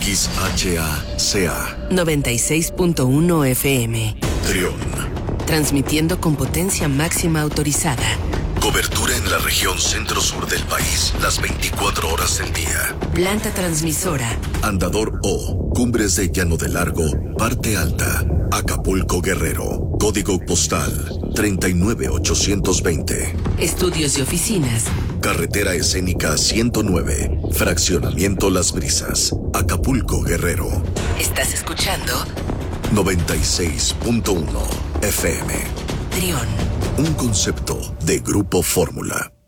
XHACA 96.1 FM. Trión. Transmitiendo con potencia máxima autorizada. Cobertura en la región centro-sur del país las 24 horas del día. Planta transmisora. Andador O, Cumbres de Llano de Largo, Parte Alta, Acapulco, Guerrero. Código postal 39820. Estudios y oficinas. Carretera Escénica 109, Fraccionamiento Las Brisas, Acapulco, Guerrero. ¿Estás escuchando? 96.1 FM. Trión. Un concepto de Grupo Fórmula.